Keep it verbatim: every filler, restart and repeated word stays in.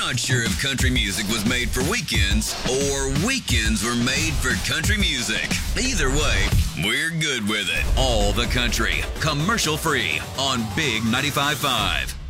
not sure if country music was made for weekends or weekends were made for country music. Either way, we're good with it. All the country, commercial free on Big ninety-five point five.